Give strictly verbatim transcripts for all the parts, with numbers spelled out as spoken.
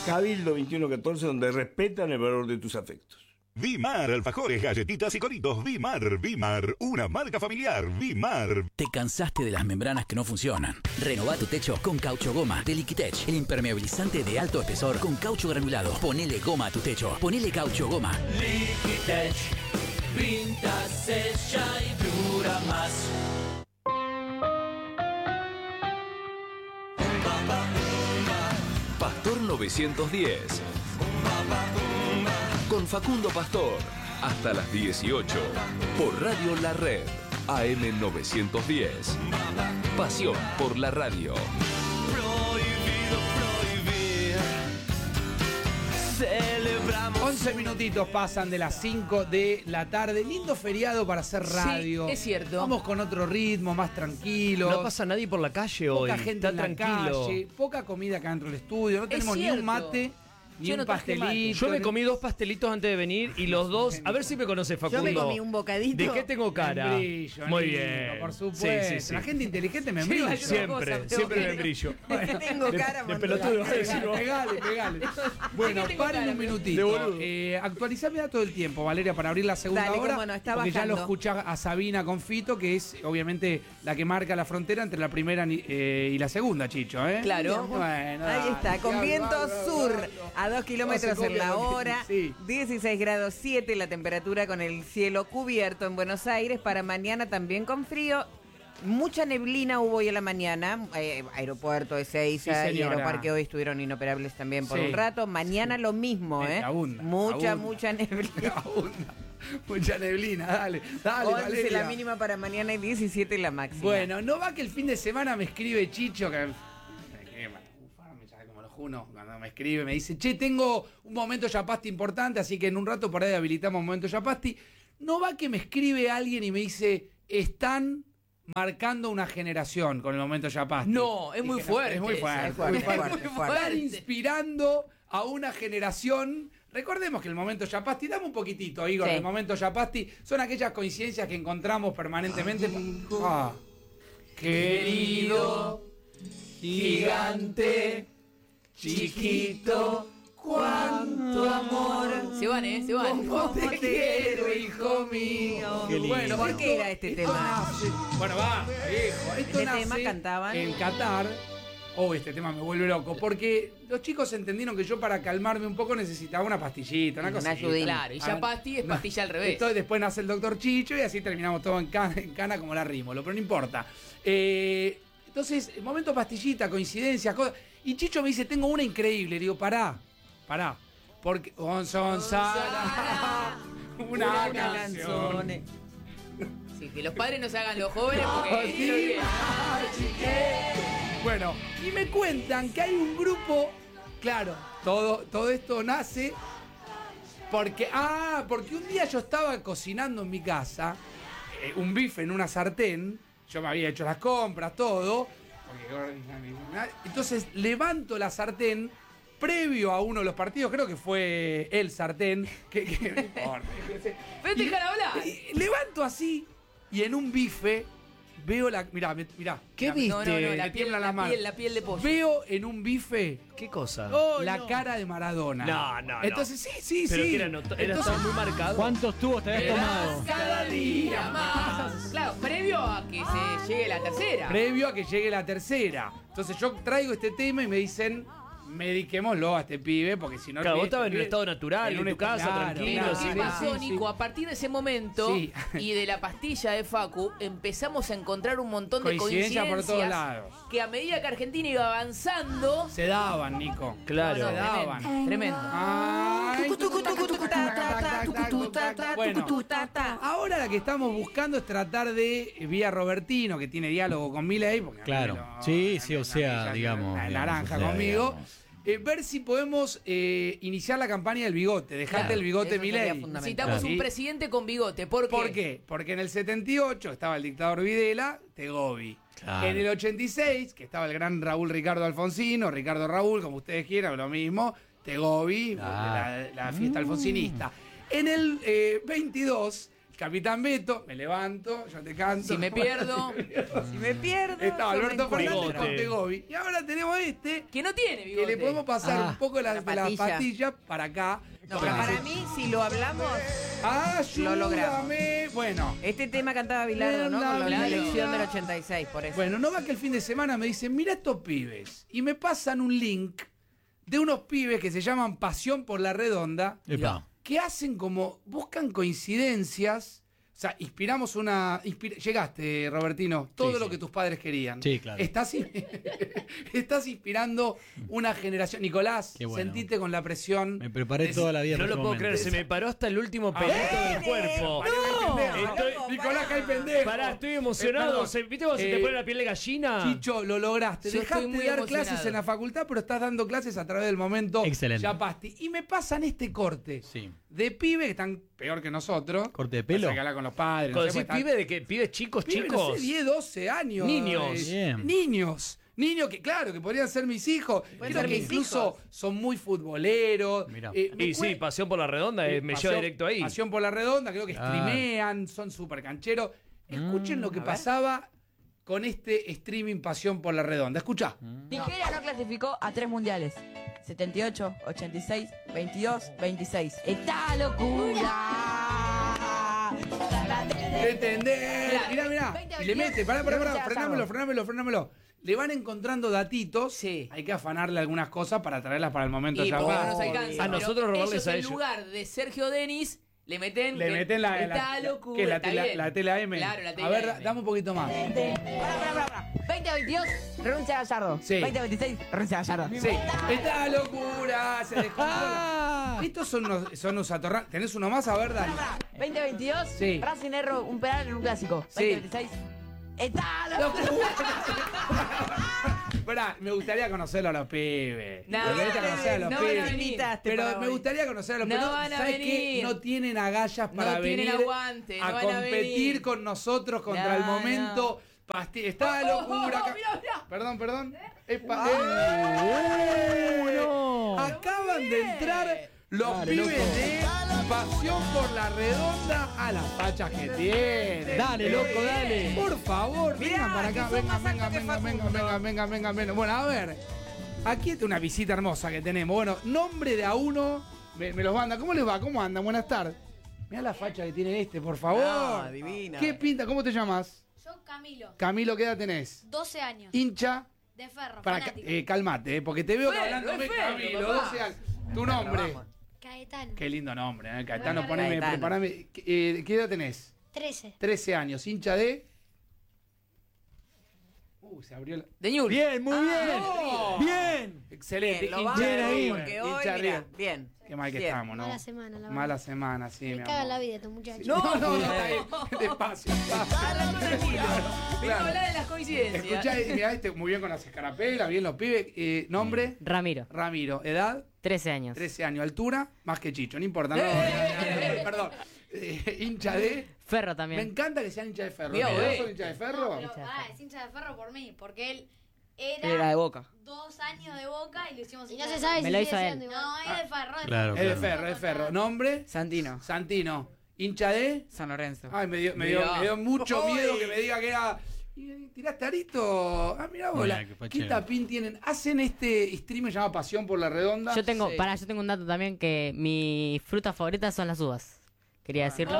Cabildo veintiuno catorce, donde respetan el valor de tus afectos. Vimar, alfajores, galletitas y coritos. Vimar, Vimar, una marca familiar. Vimar. ¿Te cansaste de las membranas que no funcionan? Renová tu techo con Caucho Goma de Liquitech, el impermeabilizante de alto espesor con caucho granulado. Ponele goma a tu techo. Ponele Caucho Goma. Liquitech, pinta, sella y dura más. Pastor novecientos diez. Con Facundo Pastor, hasta las dieciocho, por Radio La Red, A M novecientos diez. Pasión por la radio. Prohibido prohibir. Celebramos. once minutitos pasan de las cinco de la tarde. Lindo feriado para hacer radio. Sí, es cierto. Vamos con otro ritmo, más tranquilo. No pasa nadie por la calle hoy. Poca gente Está en la tranquilo. calle, poca comida acá dentro del estudio. No tenemos ni un mate. Ni Yo un no traje mate. pastelito. Yo me comí dos pastelitos antes de venir y los dos, a ver si me conoce Facundo. Yo me comí un bocadito. ¿De qué tengo cara? Brillo, Muy lindo, bien. por supuesto. Sí, sí, sí. La gente inteligente me Sí, brilla. siempre, siempre me brillo. Tengo cara, de Manuel. pelotudo, vas a decir vos. Pegale, pegale. Bueno, tengo paren cara, un de minutito. boludo. Eh, actualizame todo el tiempo, Valeria, para abrir la segunda Dale, hora. cómo no, está porque ya bajando. lo escucha a Sabina con Fito, que es obviamente la que marca la frontera entre la primera ni- eh, y la segunda, Chicho, ¿eh? Claro. Bueno, Ahí dale, está, con dale, viento dale, dale, sur dale. a dos kilómetros No se en la copia lo que- hora, sí. dieciséis grados siete la temperatura con el cielo cubierto en Buenos Aires. Para mañana también con frío. Mucha neblina hubo hoy en la mañana. Eh, aeropuerto de Ezeiza Sí, y señora. Aeroparque hoy estuvieron inoperables también por Sí. un rato. Mañana lo mismo, Eh, ¿eh? abunda, mucha, abunda. mucha neblina. Abunda. Mucha neblina, dale, dale, once Valeria. la mínima para mañana y diecisiete la máxima. Bueno, no va que el fin de semana me escribe Chicho, que me quema, ufa, me sabe como los junos, cuando me escribe me dice, che, tengo un momento Yapasti importante, así que en un rato por ahí habilitamos un momento Yapasti. No va que me escribe alguien y me dice, están marcando una generación con el momento Yapasti. No, es muy Dije, fuerte Es muy eso. fuerte. Es fuerte, muy fuerte. fuerte, fuerte. Están inspirando a una generación. Recordemos que el momento Yapasti, dame un poquitito, Igor, Sí. el momento Yapasti, son aquellas coincidencias que encontramos permanentemente. Ah. Querido, gigante, chiquito, cuánto amor. Se van, ¿eh? Se van. Cómo te quiero, hijo mío. Qué lindo. Bueno, ¿Por esto- qué era este esto tema? nace- Bueno, va, viejo. Esto ¿Qué nace tema cantaban? en Qatar. Oh, este tema me vuelve loco. Porque los chicos entendieron que yo para calmarme un poco necesitaba una pastillita, una Una cosa. ayudita. Claro, y Yapasti es pastilla al revés. Entonces después nace el doctor Chicho y así terminamos todo en cana, en cana como la rímolo, pero no importa. Eh, entonces, momento pastillita, coincidencias, cosas. Y Chicho me dice, tengo una increíble. Le digo, pará, pará. Porque Gonzón Sara, una, Una canción. canzone. Sí, que los padres no se hagan los jóvenes porque... Sí, bueno, y me cuentan que hay un grupo, claro, todo, todo esto nace porque, ah, porque un día yo estaba cocinando en mi casa, eh, un bife en una sartén, yo me había hecho las compras, todo, porque- entonces levanto la sartén previo a uno de los partidos, creo que fue el sartén, que, que no importa. Pero te dejan hablar. Y levanto así y en un bife veo la. Mirá, me- mirá. ¿Qué mirá, No, no, no, me la piel, tiemblan la las manos. piel, la piel de pollo. Veo en un bife ¿Qué cosa? la cara de Maradona. No, no, no. Entonces, sí, sí, Pero sí. que era, not- era Entonces, todo muy marcado. ¿Cuántos tubos te habías tomado? Cada día más. Claro, previo a que se llegue la tercera. previo a que llegue la tercera. Entonces yo traigo este tema y me dicen, mediquémoslo a este pibe, porque si no... Claro, vos este estabas en un pibe- estado natural, en un tu estado- casa, claro, tranquilo, Pero claro, ¿qué sí, pasó, sí, sí. Nico? A partir de ese momento Sí. y de la pastilla de Facu, empezamos a encontrar un montón de Coincidencia coincidencias por todos lados. que a medida que Argentina iba avanzando... Se daban, Nico. Claro. No, no, Se daban. tremendo, tremendo. Ay, bueno, Bueno, ahora la que estamos buscando es tratar de, eh, vía Robertino, que tiene diálogo con Milei, porque a mí Claro. lo- Sí, a sí, mí o la sea, milla- digamos, la digamos, naranja o sea, conmigo, digamos. eh, ver si podemos eh, iniciar la campaña del bigote, dejate Claro, el bigote eso sería Milei. fundamental. Necesitamos Sí. un presidente con bigote. ¿Por qué? ¿Por qué? Porque en el setenta y ocho estaba el dictador Videla, Tegobi. Claro. En el ochenta y seis, que estaba el gran Raúl Ricardo Alfonsino, Ricardo Raúl, como ustedes quieran, lo mismo, Tegobi, Claro. la, la fiesta alfonsinista. En el eh, veintidós Capitán Beto, me levanto, yo te canto. Si me pierdo. Si me pierdo. Estaba yo me Alberto encuentro. Fernández con Tegobi. Y ahora tenemos este, Que no tiene que bigote. le podemos pasar Ah, un poco las, la de las patilla. patillas para acá. No, pero para mí, si lo hablamos, lo logramos. Ayúdame. Bueno. este tema cantaba Bilardo, ¿no? Con la Claro. elección del ochenta y seis, por eso. Bueno, no va que el fin de semana me dicen, mira estos pibes. Y me pasan un link de unos pibes que se llaman Pasión por la Redonda, Epa. que hacen como, buscan coincidencias. O sea, inspiramos una... inspira- llegaste, Robertino, todo Sí, lo sí. que tus padres querían. Sí, claro. Estás, in- estás inspirando una generación. Nicolás, Qué bueno. sentite con la presión. Me preparé de- toda la vida. No para lo este puedo momento. creer, se me paró hasta el último A pelito ver. del cuerpo. Pará, que hay pendejo. Estoy- Nicolás, que hay pendejo. Pará, estoy Eh, emocionado. perdón. Se- ¿Viste cuando se Eh, te pone la piel de gallina? Chicho, lo lograste. Yo Dejaste estoy muy de dar emocionado. clases en la facultad, pero estás dando clases a través del momento. Excelente. Yapasti. Y me pasan este corte Sí. de pibes que están peor que nosotros. Corte de pelo. Pasa que habla con los padres. Cuando no sé, decís pues, pibe de que pibes chicos, están- pibes, chicos. no sé, diez, doce años. Niños. eh, Bien. Niños. Niños que, claro, que podrían ser mis hijos. Creo ser que mis incluso hijos. son muy futboleros. Mirá. Eh, me Y sí, cue- pasión por la redonda, eh, eh, me pasión- lleva directo ahí. Pasión por la redonda, creo que Claro. streamean, son súper cancheros. Escuchen lo que a ver. pasaba con este streaming Pasión por la redonda. Escucha. Nigeria no clasificó a tres mundiales. setenta y ocho, ochenta y seis, veintidós, veintiséis. ¡Esta locura! Entender. Mirá, mirá. Y le mete, pará, pará, pará. Lucha Frenámelo, Asado. frenámelo, frenámelo. Le van encontrando datitos. Sí. Hay que afanarle algunas cosas para traerlas para el momento Y ya. porque va. no nos alcanza. A Pero nosotros robarles ellos, a en ellos. lugar de Sergio Denis, le meten. Le que meten la, esta la, locura. que la, está tela, bien. la tela M. Claro, la tela A ver, M. dame un poquito más. Pará, pará, pará, pará. veinte veintidós, renuncia a Gallardo. Sí. veinte veintiséis, renuncia a Gallardo. Sí. Esta locura se descontrola. Estos son unos, son unos atorrantes. ¿Tenés uno más? A ver, dale. veinte veintidós, Sí. Racing erró un penal en un clásico. Sí. veinte veintiséis, ¡esta locura! Pará, me gustaría conocerlo a los pibes. No, me gustaría conocer a los no van a pibes. venir. Invitaste Pero para me hoy. gustaría conocer a los No pibes. van a ¿Sabes qué? venir. No tienen agallas para No tienen venir aguante, no a van a competir venir. con nosotros contra No, el momento. Pasti- Está la locura. acá. mirá, mirá. Perdón, perdón. Epa, eh. no. Acaban de entrar los pibes de Pasión por la Redonda a las fachas que tienen. Dale, loco, dale. Por favor, Mirá, vengan para acá. que son Vengan, más vengan, altos que vengan, vengan, Facundo. vengan, vengan, vengan, vengan. Bueno, a ver. Aquí está una visita hermosa que tenemos. Bueno, nombre de a uno. Me, me los manda. ¿Cómo les va? ¿Cómo andan? Buenas tardes. Mirá la facha que tiene este, por favor. No, divina. ¿Qué pinta? ¿Cómo te llamas? Yo, Camilo, Camilo, ¿qué edad tenés? doce años, Hincha. de ferro, Para, fanático. eh, calmate, eh, porque te veo Ferro, hablándome es Ferro, Camilo, papá. doce años. Tu nombre. Caetano, Qué lindo nombre, ¿eh? Caetano, Caetano. poneme, Caetano. preparame. ¿Qué, eh, ¿Qué edad tenés? trece. trece años, hincha de. Uh, se abrió la. De Ñul. Bien, muy bien. no. Bien. Excelente, Bien, lo hincha vamos, de River. porque hoy, hincha de mira, River. bien. Qué mal que Bien. estamos, ¿no? Mala semana, la verdad. Mala semana, sí, Me mi caga amor. la vida estos muchachos. No, no, no, está bien. Despacio, despacio. Venimos a Claro. hablar de las coincidencias. Escuchá, eh, mirá, este, muy bien con las escarapelas, bien los pibes. Eh, nombre, Ramiro, Ramiro. Edad, trece años. trece años. Altura, más que Chicho, no importa. No, perdón. Eh, hincha de. Ferro Me también. encanta que sean hincha de ferro. Mirá, ¿Vos eh. sos hincha de No, ferro? pero pará, es hincha de ferro por mí, porque él era, Era de Boca. dos años de Boca y lo hicimos Y hincha no de se ferro. sabe Me si lo sigue hizo él. siendo igual. No, es de ferro. Es de Claro, Es de claro. ferro, es de ferro. Nombre, Santino, Santino. Hincha de. San Lorenzo. Ay, me dio, me dio, Mirá. me dio mucho Uy. miedo que me diga que era. ¿Y ¿Tiraste arito? Ah, mirá vos. Mirá, la- qué ¿Qué fachero. tapín tienen? Hacen este stream que se llama Pasión por la Redonda. Yo tengo, Sí. pará, yo tengo un dato también que mi fruta favorita son las uvas. Quería decirlo.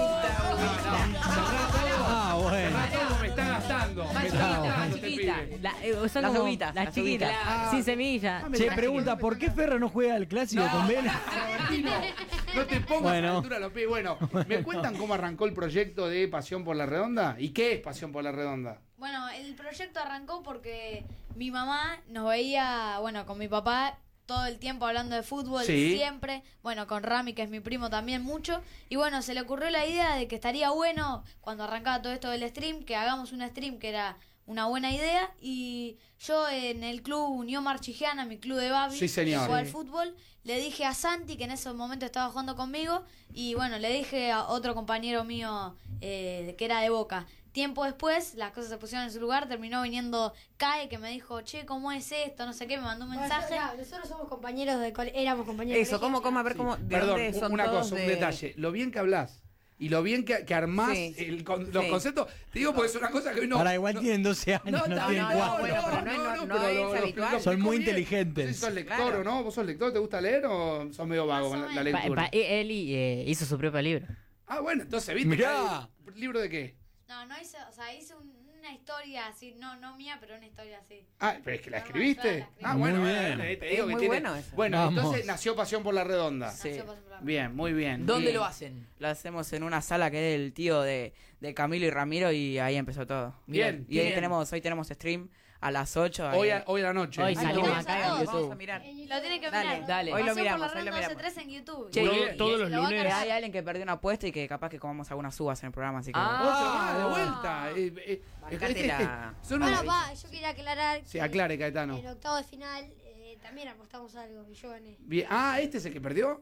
Ah, bueno. Ah, todo me está gastando. Más Me está chiquita, gastando más este chiquita. pibe. La- eh, son Las como uvitas, las las chiquitas, uvitas. Ah. sin semilla. Ah, me Che, está- pregunta, ¿por qué Ferro no juega al clásico con Vélez? Robertino, no te pongas Bueno. a la altura de los pies. Bueno, ¿me cuentan cómo arrancó el proyecto de Pasión por la Redonda? ¿Y qué es Pasión por la Redonda? Bueno, el proyecto arrancó porque mi mamá nos veía, bueno, con mi papá todo el tiempo hablando de fútbol, Sí. siempre, bueno, con Rami, que es mi primo también mucho, y bueno, se le ocurrió la idea de que estaría bueno, cuando arrancaba todo esto del stream, que hagamos un stream que era una buena idea, y yo en el club Unión Marchigiana, mi club de Babi, Sí, señor. que juega al Sí. fútbol, le dije a Santi, que en ese momento estaba jugando conmigo, y bueno, le dije a otro compañero mío eh, que era de Boca. Tiempo después, las cosas se pusieron en su lugar, terminó viniendo Kai, que me dijo, che, ¿cómo es esto? No sé qué, me mandó un Bueno, mensaje. yo- no, nosotros somos compañeros de cole, éramos compañeros de Eso, colegio. ¿cómo, cómo? A ver, ¿cómo? ¿De Perdón, dónde son una todos cosa, un de- detalle. Lo bien que hablas. y lo bien que, que armás Sí. el con- los Sí. conceptos. Te digo porque es una cosa que hoy no. Ahora igual no- tienen doce años, no, no, tienen no, cuatro. bueno, pero no es- no- no pero es lo- lo- habitual. lo Son explico muy bien. inteligentes. No sé si sos lector Claro. o no. ¿Vos sos lector? ¿Te gusta leer o sos medio vago con la, la Pa- lectura? pa- él eh, hizo su propio libro. Ah, bueno, entonces, ¿viste? Mirá. que hay- ¿Libro de qué? No, no hice, o sea, hice un- una historia así, no, no mía, pero una historia así. Ah, pero es que la No, no, escribiste. claro, la escribí. Ah, Muy bueno, bien. bueno, te Es digo que muy tiene- bueno eso. Bueno, Vamos. entonces nació Pasión por la Redonda. Sí. Nació Pasión por la- Bien, muy bien. ¿Dónde bien. lo hacen? Lo hacemos en una sala que es el tío de, de Camilo y Ramiro y ahí empezó todo. Bien, Y hoy bien. tenemos, hoy tenemos stream a las ocho. Hoy ahí. a, hoy a la noche. Hoy Ay, salimos vamos acá a- en vamos YouTube. a mirar. Lo tiene que Dale, mirar. dale. Hoy lo Pasión por miramos, la hoy lo Redonda miramos. doce tres en YouTube. Che, Muy y- bien. Todos los Lo va a lunes. Que cargar. hay alguien que perdió una apuesta y que capaz que comamos algunas uvas en el programa, así que. Otra más, de Ah. vuelta. Eh, eh, Bancate este- la- son Bueno, unos- pa, yo quería aclarar Sí, que aclare, Caetano. en octavo de final eh, también apostamos algo y yo gané. Bien. Ah, ¿este es el que perdió?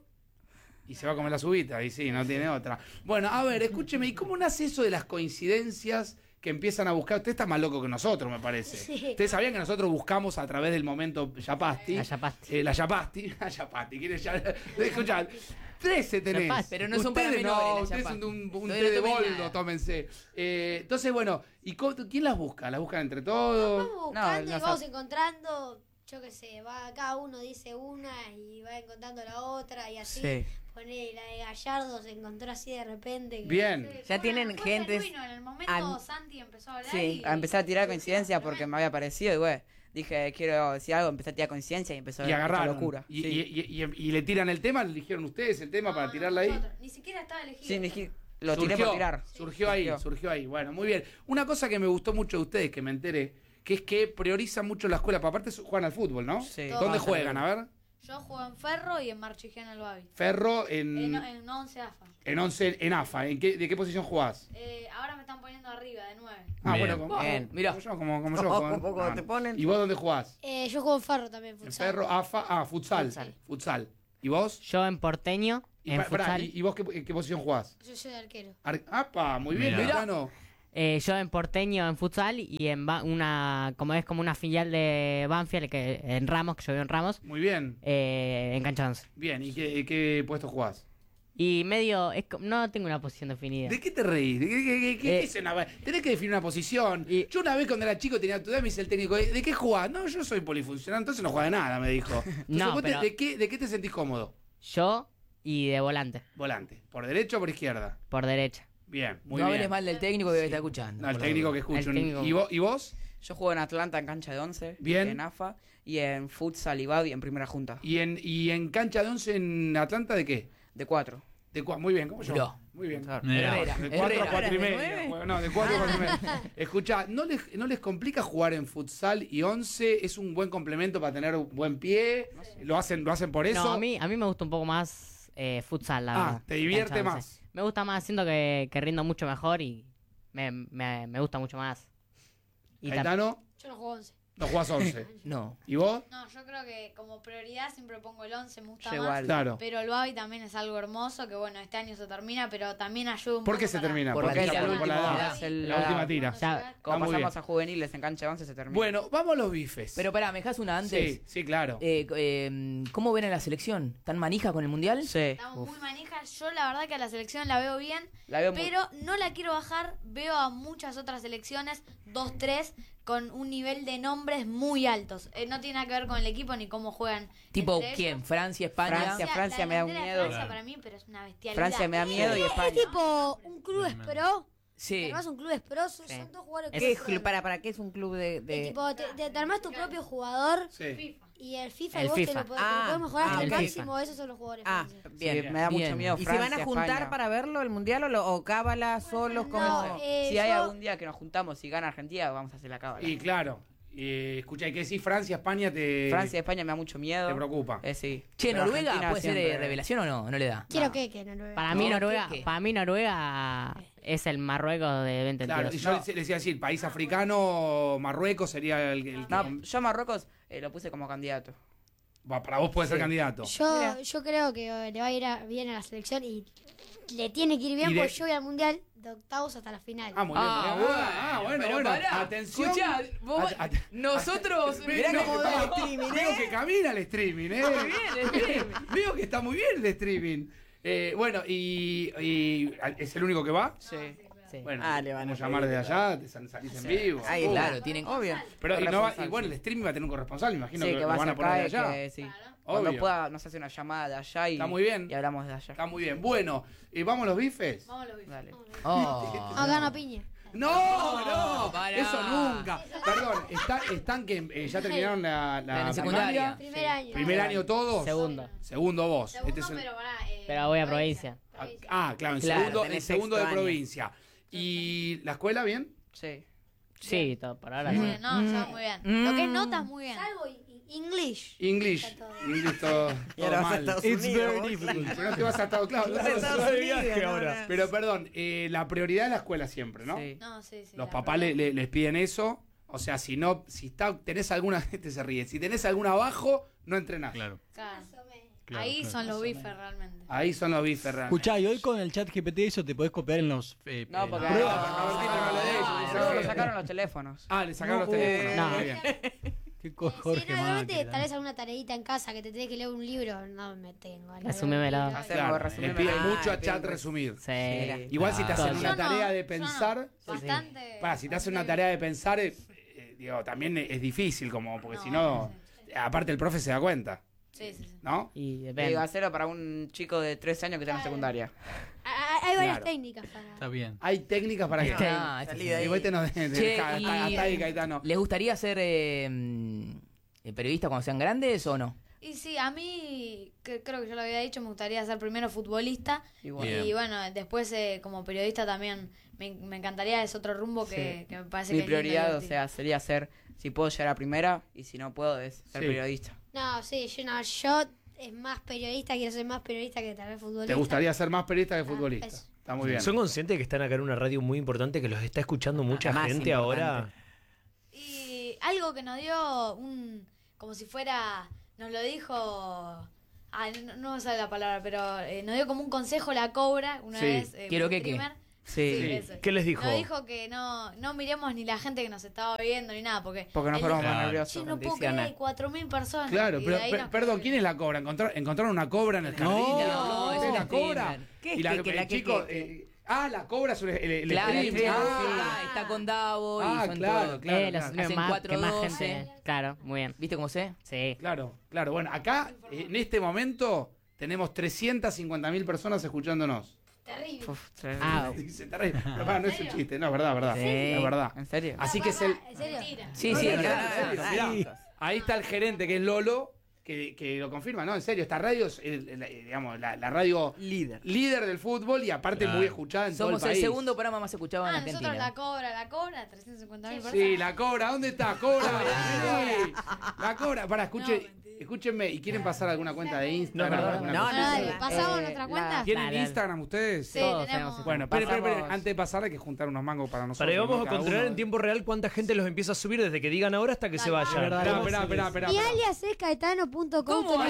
Y se va a comer la subita, y sí, no tiene otra. Bueno, a ver, escúcheme, ¿y cómo nace eso de las coincidencias que empiezan a buscar? Usted está más loco que nosotros, me parece. Sí. Ustedes sabían que nosotros buscamos a través del momento Yapasti. La Yapasti. Eh, la Yapasti. La Yapasti. ¿Quieres ya? Escuchá, trece tenés. Yapasti. Pero no son para Ustedes menores, no, la ustedes Yapasti. son de un, un Todavía té no de tomen boldo, nada. tómense. Eh, entonces, bueno, ¿y cómo- quién las busca? ¿Las buscan entre todos? Vamos buscando no y vamos sé. encontrando, yo qué sé, va, cada uno dice una y va encontrando la otra y así. Sí. Poné, la de Gallardo se encontró así de repente. que- Bien. Sí, Ya fue- tienen fue gentes genuino. En el momento al- Santi empezó a hablar Sí, y... a empezar a tirar coincidencias porque me había parecido y güey. Dije, quiero decir algo, empecé a tirar coincidencia y empezó Y a agarraron. locura. Y, Sí. y- y- y- y le tiran el tema, le eligieron ustedes el tema No, para no, tirarla ahí. nosotros. Ni siquiera estaba elegido. Sí, dije, lo tiré Surgió, por tirar. Surgió ahí, Surgió. surgió ahí. Bueno, muy bien. Una cosa que me gustó mucho de ustedes, que me enteré, que es que priorizan mucho la escuela. Pero aparte su- juegan al fútbol, ¿no? Sí. ¿Dónde Todos. juegan? A ver. Yo juego en Ferro y en Marchigén el Babi. Ferro en, En, en once AFA. en once en A F A. ¿En qué, ¿De qué posición jugás? Eh, ahora me están poniendo arriba de nueve. Ah, Bien. bueno, como, Bien. como Mirá. yo, como, como yo. Como- como- como ah. te ponen. ¿Y vos dónde jugás? Eh, yo juego en Ferro también, En futsal. Ferro, A F A, ah, futsal. Futsal. Futsal. ¿Y vos? Yo en Porteño, Y, en pa- pará, futsal. ¿y, y vos qué, en qué posición jugás? Yo soy de arquero. Ar- ¡Apa! Muy bien, Mirá. Caetano. Eh, yo en Porteño en futsal y en Ba- una, como es como una filial de Banfield que en Ramos, que yo vivo en Ramos, Muy bien. eh, en Cancha once. Bien, ¿y qué, qué puesto jugás? Y medio, es, co- no tengo una posición definida. ¿De qué te reís? ¿De qué, qué- qué- qué Eh, es una- Tenés que definir una posición. y- Yo una vez cuando era chico tenía tu edad, me dice el técnico, ¿de qué jugás? No, yo soy polifuncional, entonces no juega de nada, me dijo. Entonces, No, vos te- pero- ¿de, qué, ¿De qué te sentís cómodo? Yo y de volante, Volante. ¿Por derecha o por izquierda? por derecha. Bien, muy no bien. hables mal del técnico que está escuchando. No, el por la técnico duda. que escucho. El técnico. ¿Y, vos, ¿Y vos? Yo juego en Atlanta en cancha de once. Bien. En A F A. Y en futsal y Babi en primera junta. ¿Y en, ¿Y en cancha de once en Atlanta de qué? De cuatro. De cua- muy bien, ¿cómo yo? Mirá. Muy bien. Mirá. Herrera. De cuatro a Herrera. cuatro y ¿De media. nueve? Bueno, no, de cuatro a cuatro y media. Escuchá, ¿no les, ¿no les complica jugar en futsal y once? ¿Es un buen complemento para tener un buen pie? ¿Lo hacen, lo hacen por eso? No, a mí, a mí me gusta un poco más eh, futsal, la Ah, verdad. te divierte Cancha más. once. Me gusta más, siento que, que rindo mucho mejor y me, me, me gusta mucho más. Y tam- Caetano, Yo no juego once. no jugás once. No. ¿Y vos? No, yo creo que como prioridad siempre pongo el once, me gusta Yo más. igual. Claro. Pero el Babi también es algo hermoso, que bueno, este año se termina, pero también ayuda un ¿Por poco qué se para- termina? Por Porque la es la, tira, por la la edad. última Es el- La última tira. Cuando Ya- llega- Como Está muy pasamos bien. a juveniles en cancha de once se termina. Bueno, vamos a los bifes. Pero pará, ¿me dejas una antes? Sí, sí, claro. Eh, eh, ¿Cómo ven a la selección? ¿Tan manija con el mundial? Sí. Estamos muy manijas. Yo la verdad que a la selección la veo bien, La veo muy- pero no la quiero bajar. Veo a muchas otras selecciones, dos, tres, con un nivel de nombres muy altos. Eh, no tiene nada que ver con el equipo ni cómo juegan. ¿Tipo entre quién? ellos. ¿Francia, España? Francia, La Francia me da un delantera de miedo. Francia Claro. para mí, pero es una bestialidad. Francia me da miedo y Es España. tipo un club es pro. Sí. Además un club es pro, son Sí. son dos jugadores ¿Qué que es club? ¿Para, ¿Para qué es un club de...? de- Y tipo, te, te, te armás tu propio jugador Sí. y el FIFA El y vos te FIFA. lo, podés- te Ah, lo podés mejorar ah, hasta el ok. máximo. Esos son los jugadores Ah, franceses. bien, Sí, me da bien. mucho miedo ¿Y Francia, se van a juntar Ah, para para verlo el mundial o, lo- o cábala solos? como No, eh, si hay yo- algún día que nos juntamos y gana Argentina, vamos a hacer la cábala. Y claro. Eh, escucha, hay que decir Francia, España te, Francia y España me da mucho miedo. te preocupa. Eh, sí. Che, Pero ¿Noruega Argentina puede ser de siempre- revelación o no? ¿No le da? Quiero que, que no lo Para mí No, Noruega, ¿qué, qué? para mí Noruega es el Marruecos de veinte Claro, y yo les les decía decir, país africano, Marruecos sería el, el que... No, yo a Marruecos eh, lo puse como candidato. Va, para vos puede ser Sí. candidato. Yo, yo creo que eh, le va a ir a- bien a la selección y le tiene que ir bien Y de- porque yo voy al mundial de octavos hasta la final. Ah, muy bien. Ah, muy bien. bueno, Ah, bueno, pero bueno. pará. Atención. Escuchá, vos- At- at- nosotros- at- mirá veo cómo que- da veo- el streaming, Veo ¿eh? que camina el streaming, ¿eh? Muy bien, el streaming. Veo que está muy bien el streaming. Eh, bueno, y, y ¿es el único que va? Sí. sí. Bueno, Ah, le van a vamos a llamar desde allá, te sal- salís en vivo. Ahí, Uh. claro, tienen. Obvio. Pero y no va- Corresponsal, igual sí. el streaming va a tener un corresponsal, me imagino Sí, que, que lo va van a a poner de acá allá. que sí. Cuando Obvio. pueda nos hace una llamada de allá y, Está muy bien. y hablamos de allá. Está muy bien. Bueno, ¿y vamos a los bifes? Vamos a los bifes. Dale. Oh. Acá no piña. No, no, para. eso nunca. Perdón, está, están que eh, ya terminaron la, la La secundaria. primaria? Primer año. ¿Primer año todos? Segundo. Segundo vos. Segundo, Este es el- pero pará, eh, Pero voy a provincia. Ah, claro, en Claro, segundo, en tenés segundo de sexto año. provincia. ¿Y la escuela bien? Sí. Sí, todo por ahora. Sí, sí. no, ya muy bien. Lo que es notas, muy bien. Salvo i- English. English. Está todo. English todo, Y todo ahora vas a mal. Estados It's Unidos. very vos. difficult. Pero no te vas a Estados Claro, no Vas te a vas a Estados Estados Unidos, viaje no, ahora. no. Pero perdón, eh, la prioridad es la escuela siempre, ¿no? Sí. No, sí, sí. Los la papás verdad. le- le- les piden eso. O sea, si no, si está, tenés alguna, este se ríe, si tenés alguna abajo, no entrenás. Claro. Claro. Claro, Ahí claro. son los bifes realmente. Ahí son los bifes realmente. Escuchá, y hoy con el chat G P T eso te podés copiar en los eh, No, en porque las pruebas. no, no, no, no, Ah, no, no, lo no. sacaron los teléfonos. Ah, le sacaron No, los teléfonos. no. Muy bien. Qué co- Sí, Jorge no, realmente Macri, tal vez alguna tareita en casa que te tenés que leer un libro, no me tengo. Resumímelo. Hacemos Claro, le resumen. piden Ah, mucho a bien, chat pues. resumir. Sí. Igual si te Ah, hacen todo. una Yo no, tarea de yo no. pensar, Bastante. para, si te hacen una tarea de pensar, eh, eh, digo, también es difícil, como, porque si no, aparte el profe se da cuenta, Sí, sí, sí. ¿no? Y Digo, depende. hacerlo para un chico de trece años que está en secundaria. Ah, Hay varias Claro. técnicas para. Está bien. Hay técnicas para que... Ah, este Salí de ahí. Y vos te no de, de- Che, hasta- y- hasta ahí, Caetano. ¿Les gustaría ser eh, mm, eh, periodistas cuando sean grandes o no? Y sí, a mí, que, creo que yo lo había dicho, me gustaría ser primero futbolista. Igual. Bien. Y bueno, después eh, como periodista también me, me encantaría, es otro rumbo que, Sí. que me parece Mi que es lindo y prioridad, o divertido. sea, sería ser, si puedo llegar a primera y si no puedo, es ser Sí. periodista. No, sí, yo no, yo es más periodista, quiero ser más periodista que tal vez futbolista. ¿Te gustaría ser más periodista que Ah, futbolista? eso. Está muy bien. ¿Son conscientes que están acá en una radio muy importante que los está escuchando mucha más gente ahora? Y algo que nos dio un, como si fuera, nos lo dijo, ah, no, no sé la palabra, pero eh, nos dio como un consejo la Cobra una Sí. vez. eh, Quiero un que qué. streamer. Sí. Sí, eso. ¿Qué les dijo? Nos dijo que no, no miremos ni la gente que nos estaba viendo ni nada, porque... Porque nos él ponemos dijo, más Claro. nerviosos. "Che, no puedo decían, creer, hay cuatro mil personas. Claro, Y pero de ahí per- nos perdón, quedó- ¿quién es la cobra? ¿Encontrar- ¿Encontraron una cobra en el jardín? No, ¿Es es la un cobra? streamer. ¿Qué? Y la, ¿Qué- qué- el la que- chico... qué- eh, ah, la cobra es el, el, el Claro, stream. el stream, Ah, sí, está con Davo y Ah, son claro, todos. claro, Eh, los claro. streamers Hacen más, cuatro que más doce. gente. Claro, muy bien. ¿Viste cómo sé? Sí. Claro, claro. Bueno, acá, en este momento, tenemos trescientas cincuenta mil personas escuchándonos. Terrible. Uf, terrible. Ah, Dice, te reís. Pero para, no es un chiste, no, es verdad, verdad. Sí. Es verdad. ¿En serio? Así que es el... ¿En serio? Sí, No, sí, no, no, claro. en serio, mirá, ahí está el gerente que es Lolo, que, que lo confirma, ¿no? En serio, esta radio es, el- el- digamos, la, la radio Líder. líder del fútbol y aparte Claro. muy escuchada en Somos todo el el país. segundo programa más escuchado en Ah, nosotros Argentina. la Cobra, la Cobra, trescientas cincuenta mil personas. Sí, la cobra, ¿dónde está? Cobra. Sí, la cobra. Para, escuche, escúchenme, ¿y quieren pasar alguna cuenta de Instagram? No, no, alguna no, cosa? no, Dale, no. ¿pasamos Eh, nuestra la- cuenta? ¿Tienen Dale. Instagram ustedes? Sí, Todos tenemos. tenemos. Bueno, pero, pero, pero, Pasamos- antes de pasar hay que juntar unos mangos para nosotros. Para ahí vamos ¿no? a Cada controlar uno. en tiempo real cuánta gente los empieza a subir desde que digan ahora hasta que se vayan. verdad. Esperá, esperá, esperá, esperá, Mi esperá. alias es caetano punto com. ¿Cómo?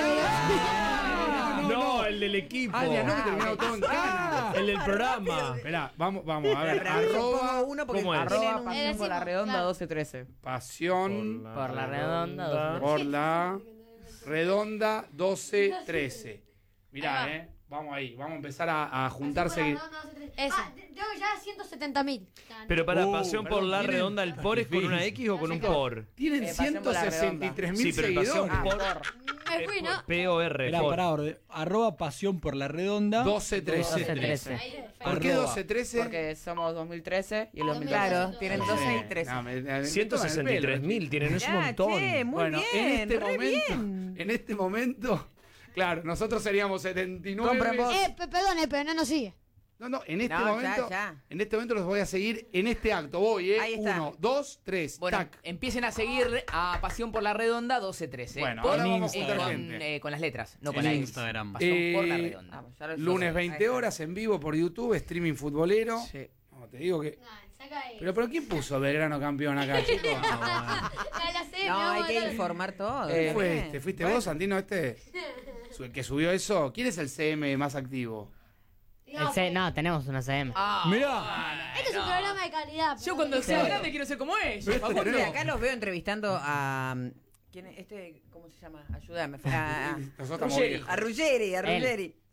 No, el del equipo. Ah, ya no, que terminado todo en cana. El del programa. Esperá, vamos, vamos, a ver. Pero yo pongo Arroba uno porque ¿cómo es? tienen Arroba un- pasión por la decimos, redonda claro. doce trece. pasión Por la redonda. por la redonda doce trece. Mirá, Ahí va. eh. Vamos ahí, vamos a empezar a, a juntarse. Eso. Ah, tengo ya ciento setenta mil. Pero para Uh, pasión perdón, por la ¿tienen? redonda, ¿el por es con una X o con un por? Tienen Eh, pasión por la ciento sesenta y tres mil Sí, pero el pasión seguidores. por Me fui, ¿no? P O R. Esperá, por. pará, orde- arroba pasión por la redonda. doce trece. doce trece. ¿Por qué Arroba. doce trece? Porque somos dos mil trece y el dos mil doce. Claro, tienen doce y trece. No, me- me- me ciento toman el sesenta y tres pelo, mil tienen, es un Ya, montón. che, muy Bueno, bien, en este re momento, bien. en este momento, claro, nosotros seríamos setenta y nueve. Compren vos. Eh, pe- perdón, eh, pero no nos sigue. No, no, en este No, ya, momento, ya. en este momento los voy a seguir en este acto. Voy, eh. Ahí está. Uno, dos, tres, Bueno, tac. empiecen a seguir a Pasión por la Redonda doce trece. Bueno, Por- ahora vamos a eh, juntar con, gente. eh, con las letras, no En con la X. Instagram. Pasión por la Eh, Redonda. Vamos, ya lo- Lunes ahí veinte está. horas en vivo por YouTube, streaming futbolero. Sí. No, te digo que. No, saca ahí. Pero, pero ¿quién puso Belgrano campeón acá, chicos? La, la sé, No, me hay vamos que a dar- informar todo. ¿Quién ¿no? fue este? ¿Fuiste vos, Santino, este? Su- ¿El que subió eso? ¿Quién es el C M más activo? El C- no, tenemos una C M. Ah, Mirá. Este es un programa de calidad. yo cuando sea grande quiero ser como Pero ellos. este Facundo. tenemos- Y acá los veo entrevistando a. ¿Quién es? Este, ¿cómo se llama? Ayúdame. A, a, Nosotros estamos Ruggeri. viejos. a Ruggeri, a Él. Ruggeri. Sí,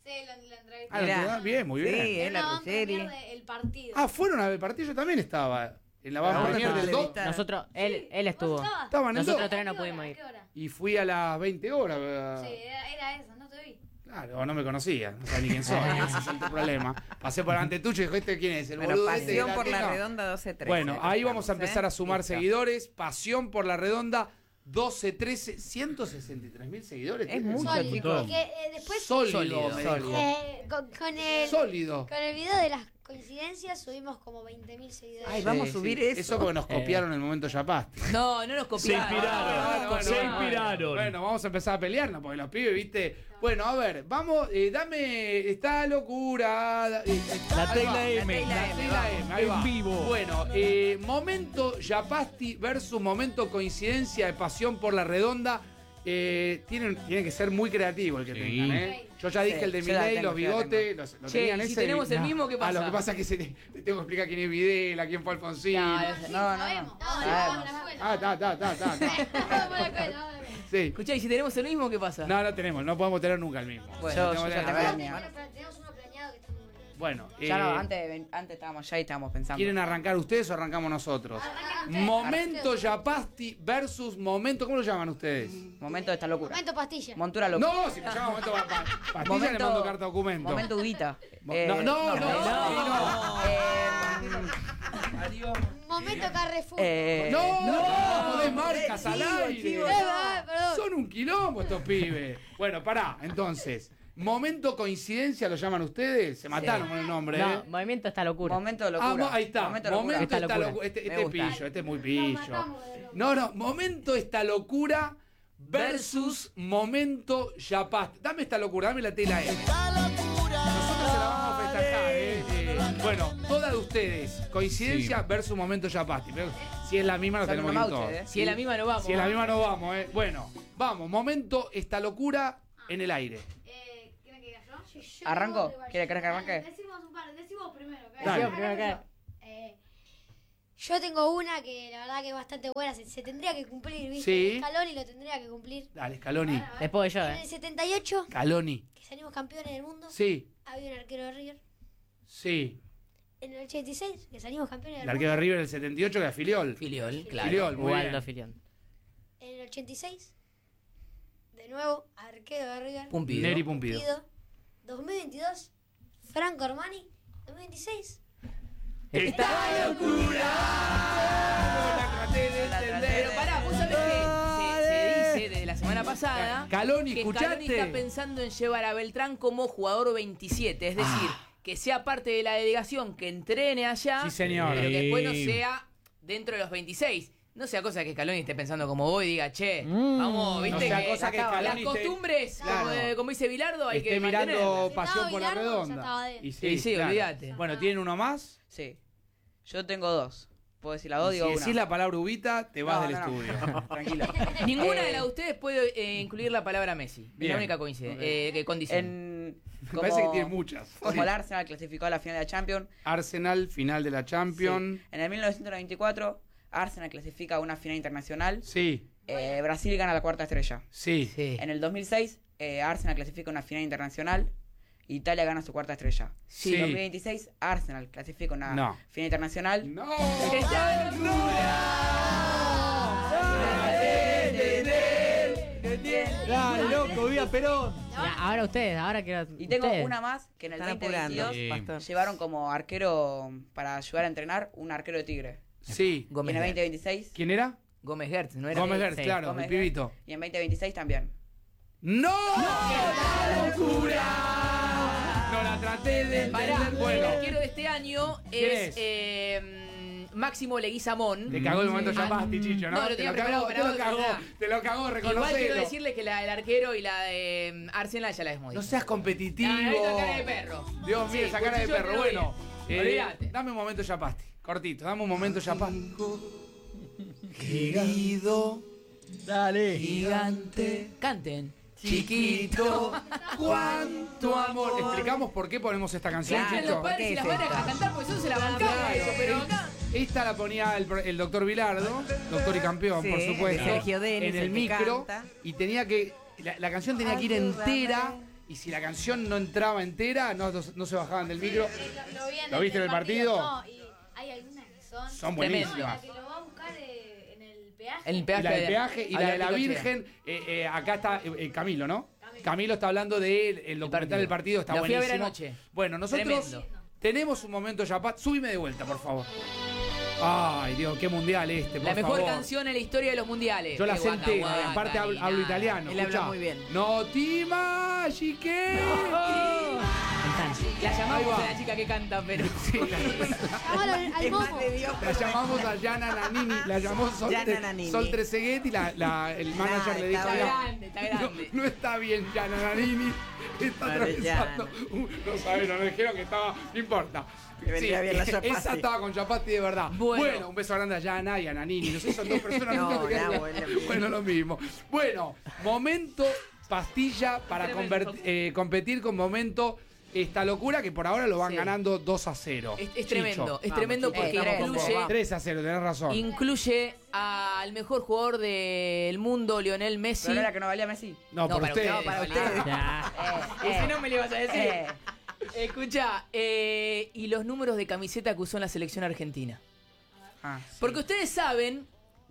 Sí, la, la entrevisté. Ah, la entrevista, bien, muy bien. Sí, es Era la la Ruggeri. el partido. Ah, fueron a ver el partido, yo también estaba. En la No, van no, premier no, del no, dos. Nosotros, él, él estuvo. Estaban en Nosotros dos. todavía no pudimos ir. Y fui a las veinte horas. Sí, era, era esa, no te vi. Claro, no me conocía, no sabía ni quién soy, ese es el problema. Pasé por delante tuyo y dijo, ¿este quién es? El Bueno, boludo este de Pasión por la Teja. Redonda doce trece. Bueno, ahí vamos a ¿eh? empezar a sumar Listo. seguidores. Pasión por la Redonda doce trece, ciento sesenta y tres mil seguidores. Es tiene. mucho, Sólido. chicos. Que, eh, después, Sólido, Sólido, me sólido. dijo. eh, con, con el, Sólido. con el video de las coincidencias subimos como veinte mil seguidores. Ay, vamos Sí, a subir sí. eso. Eso porque nos Eh. copiaron el momento Yapasti. No, no nos Se copiaron. inspiraron. Bueno, se bueno, inspiraron. Bueno, vamos a empezar a pelearnos porque los pibes, viste. Bueno, a ver, vamos, eh, dame esta locura. da- eh, La ahí tecla va, M. La tecla M, ahí En va. vivo. Bueno, eh, momento Yapasti versus momento coincidencia de Pasión por la Redonda. Eh, tienen, tienen que ser muy creativos el que Sí. tengan, ¿eh? Yo ya dije Sí, el de yo la Milei, tengo, los yo la bigotes, los, lo Che, tenían ¿y si ese. tenemos el mismo, qué Ah, pasa? lo que pasa es que se, te tengo que explicar quién es Videla, quién fue Alfonsín. No, No, no, Sabemos. no. Vamos, Sabemos. vamos a la escuela. Ah, ta, ta, ta, ta, ta. Vamos a la escuela, vamos a la escuela. Sí. Escuchá, ¿y si tenemos el mismo, qué pasa? No, no tenemos, no podemos tener nunca el mismo. Bueno, No yo- podemos yo tener ya el te mismo. veo. Bueno, pero tenemos uno planeado que está muy bueno. Bueno, Ya no, eh, antes, de ven- antes estábamos ya y estábamos pensando. ¿quieren arrancar ustedes o arrancamos nosotros? Momento Yapasti versus momento, ¿cómo lo llaman ustedes? Momento de esta locura. Momento pastilla. Montura locura. No, si me llama momento pa- pa- pastilla le mando carta documento. Momento Udita. Mo- Eh, no, no, no, no. Momento Carrefour. Eh, No, no, no, podés marcas al chivo, aire. chivo, Eh, ah, perdón. Son un quilombo estos pibes. Bueno, pará, entonces. Momento coincidencia lo llaman ustedes. Se mataron con el nombre, No, ¿eh? movimiento está locura. Momento de Ah, locura. mo- ahí está. Momento Momento, de locura. Esta esta locura. locura. Este, Me este gusta. pillo, este es muy pillo. matamos de loco. No, no, momento esta locura versus momento Yapasti. Dame esta locura, dame la tela M. Nosotros se la vamos a festejar, ¿eh? Eh, bueno, todas de ustedes. Coincidencia versus momento Yapasti. Pero si es la misma, nos Son tenemos que unos ir todos. mauches, ¿eh? Si es la misma, no vamos. Si es la misma, no vamos, ¿eh? Bueno, vamos. Momento esta locura en el aire. Eh, ¿quieren que diga yo? Yo- yo ¿Arranco? tengo que- ¿Quiere querés que arranque? Decimos un par, decimos primero. ¿ok? Dale. Decimos primero que- Eh, yo tengo una que la verdad que es bastante buena. Se, se tendría que cumplir, ¿viste? Sí. El Scaloni lo tendría que cumplir. Dale, Scaloni. Después yo, En eh. el setenta y ocho, Scaloni. que salimos campeones del mundo, Sí, había un arquero de River. sí. En el ochenta y seis, que salimos campeones del El arquero de mundo. River del setenta y ocho que es Filiol. Filiol, claro. Filiol, muy Ubaldo bien. Filión. En el ochenta y seis, de nuevo, arquero de River. Pumpido. Neri Pumpido. Pumpido. dos mil veintidós, Franco Armani. dos mil veintiséis, ¡Esta locura! Pero pará, vos sabés que se, se dice desde la semana pasada Caloni, que ¿escuchaste? Scaloni está pensando en llevar a Beltrán como jugador veintisiete, es decir, que sea parte de la delegación, que entrene allá, Sí, señor. pero que después no Sí. sea dentro de los veintiséis. No sea cosa que Scaloni esté pensando como vos y diga, che, vamos, viste No sea que, cosa que las Scaloni esté- costumbres, como, Claro. de- como dice Bilardo, hay Esté que mirando mantenerlas. Pasión Si por la estaba Bilardo, ya Redonda. estaba de- Y Sí, sí, olvídate. Bueno, ¿tienen uno más? Sí. Yo tengo dos. ¿Puedo decir la dos? Y Digo si una. decís la palabra ubita, te vas No, del no, no. estudio. Tranquilo. Ninguna Eh, de las de ustedes puede eh, incluir la palabra Messi. Es Bien. la única coincidencia, eh, que condición. En, Me parece que tiene muchas. Como Sí. el Arsenal clasificó a la final de la Champions. Arsenal, final de la Champions. Sí. En el mil novecientos noventa y cuatro, Arsenal clasifica a una final internacional. Sí, Eh, Brasil gana la cuarta estrella. sí. Sí. En el dos mil seis, eh, Arsenal clasifica a una final internacional. Italia gana su cuarta estrella. Sí. En dos mil veintiséis, Arsenal clasifica una No. final internacional. ¡No! ¡Esta Dale, loco, viva Perón. Ya, ahora ustedes, ahora quiero. Y tengo ustedes. una más que en el Están veinte veintidós apurando, Sí. Pastor. llevaron como arquero para ayudar a entrenar un arquero de Tigre. Sí. Y en Gómez el Gertz. veinte veintiséis. ¿Quién era? Gómez Gertz, ¿no era? Gómez Gertz, Sí. claro, Gómez el pibito. Gertz. Y en veinte veintiséis también. ¡No! ¡Qué locura! No la traté de Pará, entender. el Bueno, arquero de este año ¿Quién es, es? eh, Máximo Leguizamón. te cagó el momento Ah, Yapasti, Chicho, ¿no? no, lo te tenía lo preparado cagó, para te lo vos, cagó, ¿verdad? te lo cagó, Igual quiero reconocelo. decirle que la del arquero y la de mm, Arsenal ya la hemos No dicho. seas competitivo. Ah, esa cara de perro. Dios mío, Sí, esa cara de cuchillo perro. entre Bueno, los eh, Olvídate. dame un momento Yapasti. Cortito, dame un momento Yapasti. Querido, Dale. Gigante. Canten. chiquito, cuánto amor. ¿Explicamos por qué ponemos esta canción, Claro, Chicho? los padres y las madres a cantar porque eso se la bancaba eso, pero acá. Esta la ponía el, el doctor Bilardo, doctor y campeón, Sí, por supuesto, Sergio Denis, en el el que micro, canta. y tenía que, la, la canción tenía que ir entera, y si la canción no entraba entera, no, no, no se bajaban del micro. Lo, vi en ¿Lo viste en el partido? No, y hay algunas que son... Son buenísimas. No, la que lo va a buscar eh, en el peaje. El Y peaje la del de- peaje y a la de la Picochea. Virgen, eh, eh, acá está eh, eh, Camilo, ¿no? Camilo está hablando del el documental del partido, está Lo fui a buenísimo. ver anoche. Bueno, nosotros Tremendo. tenemos un momento Yapat. Subime de vuelta, por favor. Ay, Dios, qué mundial este, por La mejor favor. canción en la historia de los mundiales. Yo la Qué sé guaca, entera, guaca, y aparte hablo, ni hablo nada. italiano. Él habla escuchá. muy bien. No ti magiche. La Ahí llamamos va. a la chica que canta, pero. Llamalo al, al momo. La llamamos a Yana Nanini, la llamó Sol, Yana Tre- Nanini. Sol Trezeguet y la, la- el manager le dijo, está "Mira, grande, está grande". No, no está bien Yana Nanini, está Vale, atravesando, un- no sabieron, nos dijeron que estaba, no importa. Que vendría bien la Chapati. esa estaba con Chapati de verdad. Bueno. Bueno, un beso grande a Yana y a Nanini, no sé, son dos personas No, que- no, bueno, bueno, lo mismo. Bueno, momento pastilla para Tremendo. convert- eh, competir con momento esta locura que por ahora lo van Sí. ganando dos a cero. Es, es Chicho. tremendo, es Vamos, tremendo Chicho, porque estamos con vos, incluye, va. tres a cero, tenés razón. incluye al mejor jugador del mundo, Lionel Messi. ¿Pero no era que no valía Messi? No, por para ustedes. ustedes, para valía. ustedes. Ya. Y si no me lo ibas a decir. Eh. Escucha, eh, y los números de camiseta que usó en la selección argentina. Ah, sí. Porque ustedes saben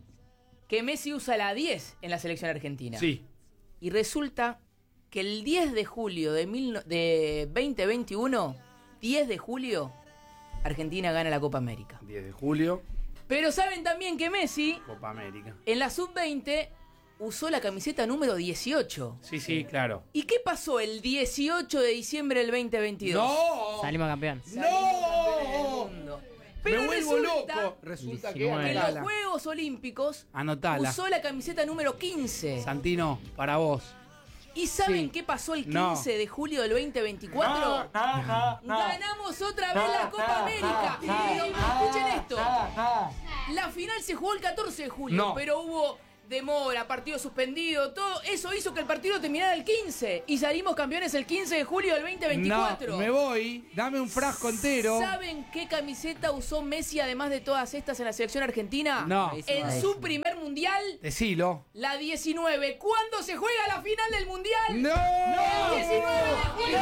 que Messi usa la diez en la selección argentina. Sí. Y resulta que el diez de julio de, mil no- de veinte veintiuno, diez de julio, Argentina gana la Copa América. diez de julio, Pero saben también que Messi, Copa América. en la sub veinte, usó la camiseta número dieciocho. Sí, sí, claro. ¿Y qué pasó el dieciocho de diciembre del veinte veintidós? ¡No! Salimos campeón. ¡No! Pero Me vuelvo resulta loco. Resulta que diecinueve. que en los anotala. Juegos Olímpicos Anotala. usó la camiseta número quince. Santino, para vos. ¿Y saben Sí. qué pasó el No. quince de julio del veinte veinticuatro? Ganamos otra vez la Copa América. Pero escuchen esto. La final se jugó el catorce de julio, No. pero hubo demora, partido suspendido, todo eso hizo que el partido terminara el quince y salimos campeones el quince de julio del veinte veinticuatro. No, me voy. Dame un frasco entero. ¿Saben qué camiseta usó Messi además de todas estas en la selección argentina? No. En su primer mundial, Decilo. la diecinueve. ¿Cuándo se juega la final del mundial? ¡No! El diecinueve de julio.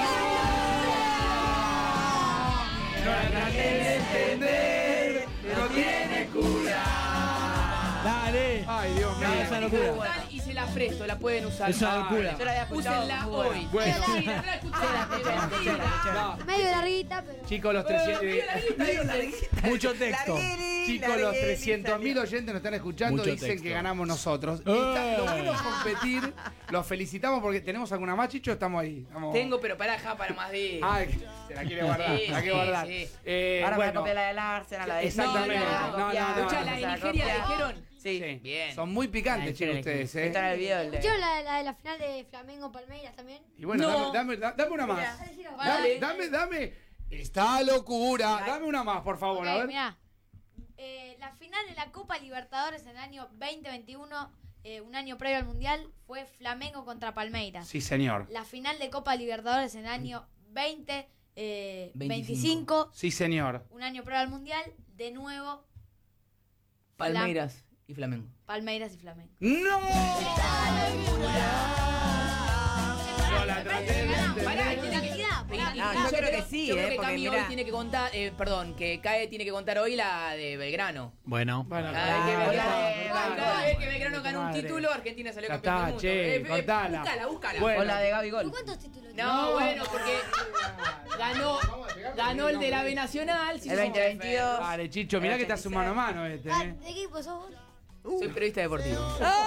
No la traté de entender, no tiene cura. Dale. Ay, Dios mío. No, esa locura. Total, y se la presto, la pueden usar. Es una locura. Yo la había escuchado, Úsenla muy buena. hoy. Bueno. Mentira, no la escuchaste, mentira. No. Medio larguita, pero. Chicos, los trescientos... eh, Mucho texto. Largueri, Chicos, los largueri, trescientos mil salió. oyentes nos están escuchando, Mucho dicen texto. que ganamos nosotros. Y ¡Eh! está- logramos competir, los felicitamos porque tenemos alguna más, Chicho, estamos ahí. Estamos... Tengo, pero para acá, para más de. Ay, se la quiere guardar, Sí, se la quiere sí, guardar. sí. Eh, Ahora me bueno, copié la del Arsenal, la de Exactamente. China, No, no, copiar, no, Escucha, no, la de vamos a Nigeria copiar. dijeron. Sí. sí. Bien. Son muy picantes, Ay, chicos, sí, ustedes, Está en ¿eh? el video. el de- ¿Escucharon la, la de la final de Flamengo Palmeiras también? Y bueno, No. dame, dame, dame una más. Mira, Dame, dame, dame. Esta locura. Dame una más, por favor, a Ok, ver. mirá. Eh, la final de la Copa Libertadores en el año veinte veintiuno, eh, un año previo al Mundial, fue Flamengo contra Palmeiras. Sí, señor. La final de Copa Libertadores en el año veinte eh, veinticinco. veinticinco, Sí, señor. un año previo al Mundial, de nuevo Palmeiras y Flamengo. Palmeiras y Flamengo. ¡No! No la traté de Pará, entender. tiene que- No, yo creo que sí, Yo creo eh, que porque Cami mirá. hoy tiene que contar, eh, perdón, que Cae tiene que contar hoy la de Belgrano. Bueno. Bueno, Cada vez que Ah, Belgrano, hola, cada hola. vez que Belgrano ganó un Madre. título, Argentina salió Ya campeón del está, mundo. che, Eh, eh, contala. Búscala, búscala. Bueno. O la de Gaby ¿Por Gol. cuántos títulos? No, bueno, porque ganó, ganó el de la B Nacional. sí, El somos veinte veintidós. Dale, Chicho, mirá que te hace un mano a mano este, Ah, ¿eh? ¿de qué equipo sos vos? Soy periodista deportivo.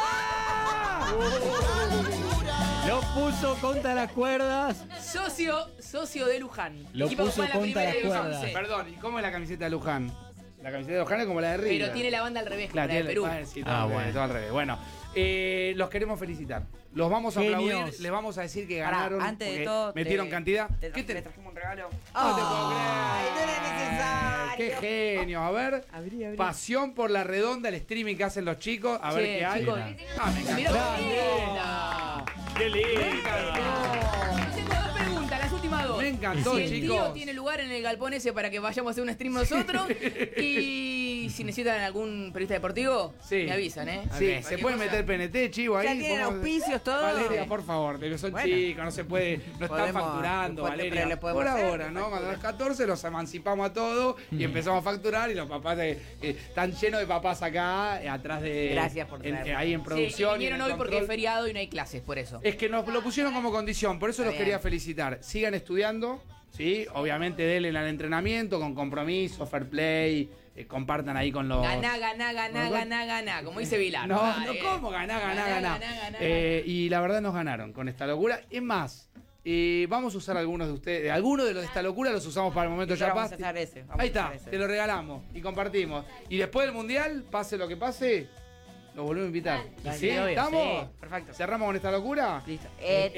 Lo puso contra las cuerdas. Socio, socio de Luján. Lo Equipo que puso juega en la contra primera las división cuerdas. C. Perdón, ¿y cómo es la camiseta de Luján? La camiseta de Luján es como la de River. Pero tiene la banda al revés, como Claro, la de tiene- Perú. ah, sí, todo Ah, al revés, bueno. todo al revés. Bueno, eh, los queremos felicitar. Los vamos a Genios. aplaudir, les vamos a decir que Pará, ganaron. antes de porque todo, metieron te- cantidad. te- ¿Qué te le trajimos un regalo. No te puedo Ay, creer. no era necesario. Qué genio. A ver, Abrí, abrí. pasión por la redonda, el streaming que hacen los chicos. A ver Che, qué hay. chicos, Ah, me mirá encantó. qué linda. Qué lindo. Tengo dos preguntas, las últimas dos. Me encantó, si el tío chicos. tiene lugar en el galpón ese para que vayamos a hacer un stream nosotros. Y ahí si necesitan algún periodista deportivo, Sí. me avisan, ¿eh? Sí, Ok. se puede meter P N T, chivo, ahí. ¿Ya tienen podemos- auspicios todos? Valeria, por favor, de que son Bueno. chicos, no se puede, no están Podemos- facturando, pues, Valeria. pero le podemos Por hacer, ahora, ¿no? Cuando a los catorce los emancipamos a todos y empezamos a facturar y los papás de- eh, están llenos de papás acá, eh, atrás de... Gracias por en- traerlo. eh, Ahí en Sí, producción. y y vinieron en el hoy porque es control. feriado y no hay clases, por eso. Es que nos lo pusieron como condición, por eso Está los bien. quería felicitar. Sigan estudiando, ¿sí? Obviamente denle al entrenamiento con compromiso, fair play, eh, compartan ahí con los... Ganá, ganá, ganá, ¿No? ganá, ganá, como dice Vilar. No, Dale. no, ¿cómo ganá, ganá, Ganá, ganá? ganá, ganá, Eh, y la verdad nos ganaron con esta locura. Es más, eh, vamos a usar algunos de ustedes, algunos de los de esta locura los usamos para el momento ya Vamos a pase. usar ese, vamos Ahí a está, usar ese. te lo regalamos y compartimos. Y después del mundial, pase lo que pase, los volvemos a invitar. Dale, ¿Sí? obvio, ¿Estamos? sí. Perfecto. ¿Cerramos con esta locura? Listo. Eh,